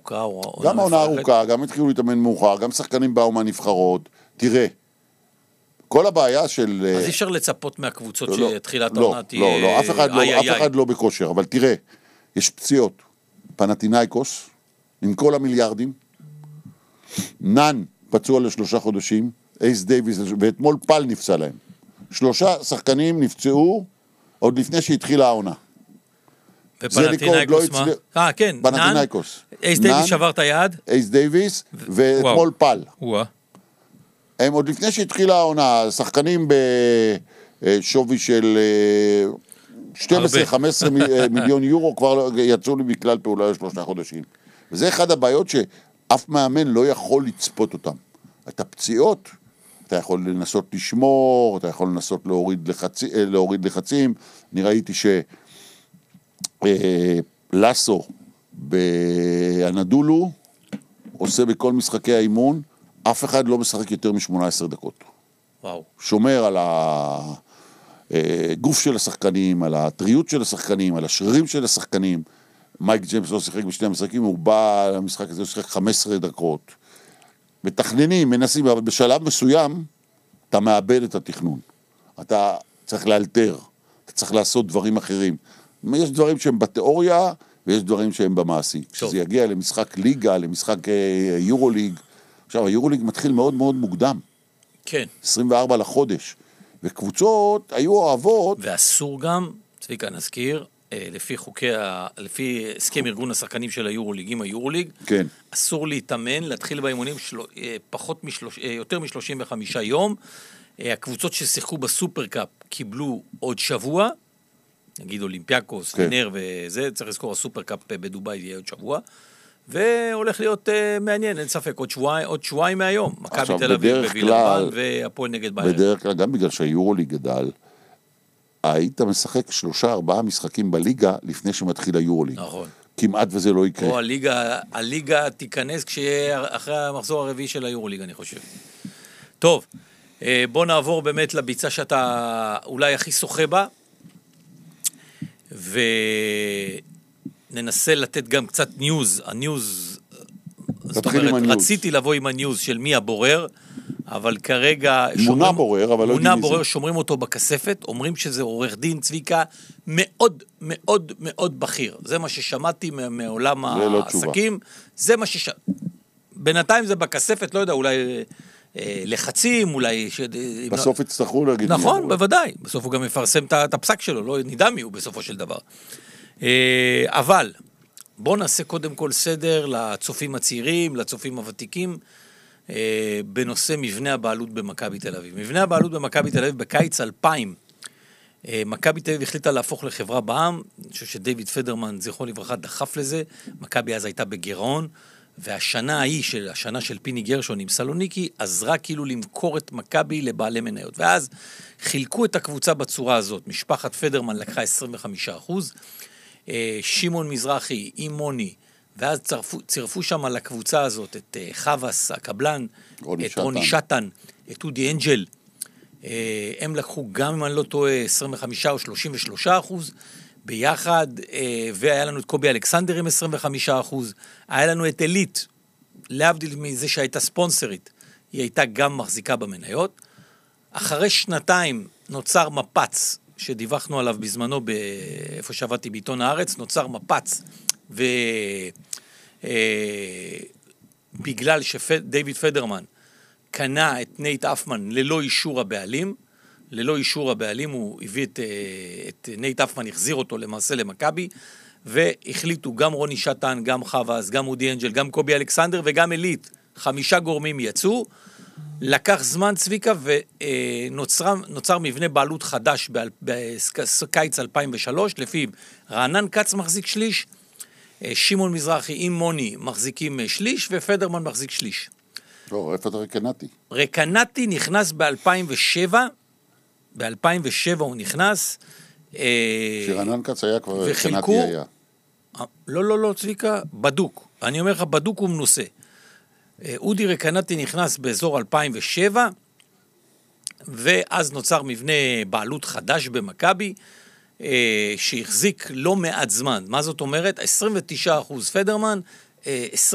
ארוכה, או גם העונה ארוכה, גם התחילו להתאמן מאוחר, גם שחקנים באו מהנבחרות. תראה, כל הבעיה של... אז אי אפשר לצפות מהקבוצות שתחילת העונה תהיה... לא, אף אחד לא בכושר, אבל תראה, יש פציעות. פנטינאיקוס, עם כל המיליארדים, נאן פצוע ל3 חודשים, אייס דייביס, ואתמול פל נפצע להם. 3 שחקנים נפצעו עוד לפני שהתחילה העונה. ופנטינאיקוס מה? כן, פנטינאיקוס. אייס דייביס שבר את היד? אייס דייביס, ואתמול פל. הם עוד לפני שהתחילה העונה, שחקנים בשווי של 12-15 מיליון יורו, כבר יצאו לי מכלל פעולה ל3 חודשים. וזה אחד הבעיות שאף מאמן לא יכול לצפות אותם. את הפציעות, אתה יכול לנסות לשמור, אתה יכול לנסות להוריד לחצים. אני ראיתי לסו באנדולו עושה בכל משחקי האימון, אף אחד לא משחק יותר מ18 דקות. וואו. שומר על הגוף של השחקנים, על הטריות של השחקנים, על השרירים של השחקנים. מייק ג'יימס לא שיחק בשני המשחקים, הוא בא למשחק הזה, הוא שיחק 15 דקות. מתכננים, מנסים, אבל בשלב מסוים, אתה מאבד את התכנון. אתה צריך לאלתר, אתה צריך לעשות דברים אחרים. יש דברים שהם בתיאוריה, ויש דברים שהם במעשי. כשזה יגיע למשחק ליגה, למשחק יורוליג, עכשיו, היורוליג מתחיל מאוד מאוד מוקדם. כן. 24 לחודש. וקבוצות היו אוהבות... ואסור גם, צביקה נזכיר, לפי הסכם ארגון השחקנים של היורוליג, היורוליג, כן. אסור להתאמן, להתחיל באימונים יותר מ-35 יום. הקבוצות ששיחקו בסופרקאפ קיבלו עוד שבוע, נגיד אולימפיאקוס, פנר וזה, צריך לזכור, הסופרקאפ בדובאי יהיה עוד שבוע, והולך להיות מעניין, אין ספק, עוד שבועיים מהיום. מכבי תל אביב בווילרבן והפועל נגד ביירן. בדרך כלל, גם בגלל שהיורוליג גדל, היית משחק 3-4 משחקים בליגה לפני שמתחיל היורוליג. נכון. כמעט וזה לא יקרה. או הליגה תיכנס כשיהיה אחרי המחזור הרביעי של היורוליג, אני חושב. טוב, בוא נעבור באמת לביצה שאתה אולי הכי שוחה בה, וננסה לתת גם קצת ניוז. הניוז, זאת אומרת, רציתי לבוא עם הניוז של מי הבורר, אבל כרגע... מונה בורר, אבל לא יודעים מי זה. מונה בורר, שומרים אותו בכספת, אומרים שזה עורך דין צביקה מאוד מאוד מאוד בכיר. זה מה ששמעתי מעולם העסקים. זה מה בינתיים זה בכספת, לא יודע, אולי לחצים, אולי... בסוף יצטרכו להגיד... נכון, בוודאי. בסוף הוא גם מפרסם את הפסק שלו, לא נדע מי הוא בסופו של דבר. אבל בואו נעשה קודם כל סדר לצופים הצעירים, לצופים הוותיקים, בנושא מבנה הבעלות במכבי תל אביב. מבנה הבעלות במכבי תל אביב בקיץ 2000, מכבי תל אביב החליטה להפוך לחברה בע"מ, אני חושב שדייוויד פדרמן, זכרו לברכה, דחף לזה, מכבי אז הייתה בגירעון, והשנה ההיא, השנה של פיני גרשון עם סלוניקי, עזרה כאילו למכור את מכבי לבעלי מניות. ואז חילקו את הקבוצה בצורה הזאת, משפחת פדרמן לקחה 25%, שמעון מזרחי, אימוני, ואז צירפו שם לקבוצה הזאת את חווס, הקבלן, את רוני שטן, את אודי אנג'ל, הם לקחו גם אם אני לא טועה 25 או 33% ביחד, והיה לנו את קובי אלכסנדר עם 25%, היה לנו את אליט, להבדיל מזה שהייתה ספונסרית, היא הייתה גם מחזיקה במניות. אחרי שנתיים נוצר מפץ, שדיווחנו עליו בזמנו איפה שעבדתי בעיתון הארץ, נוצר מפץ, בגלל שדייוויד פדרמן קנה את נייט אפמן ללא אישור הבעלים, הוא הביא את נייט אפמן, החזיר אותו למעשה למכבי, והחליטו גם רוני שטן, גם חווס, גם אודי אנג'ל, גם קובי אלכסנדר וגם אליט, 5 גורמים יצאו, לקח זמן צביקה ונוצר מבנה בעלות חדש בקיץ 2003, לפי רענן קץ מחזיק שליש, שמעון מזרחי עם מוני מחזיקים שליש, ופדרמן מחזיק שליש. לא, איפה אתה רקנתי? רקנתי נכנס ב-2007, ב-2007 הוא נכנס. שרענן קץ היה כבר, רקנתי היה. לא, צביקה, בדוק. אני אומר לך, בדוק הוא מנוסה. אודי רקנתי נכנס באזור 2007, ואז נוצר מבנה בעלות חדש במכבי, שהחזיק לא מעט זמן. מה זאת אומרת? 29% פדרמן,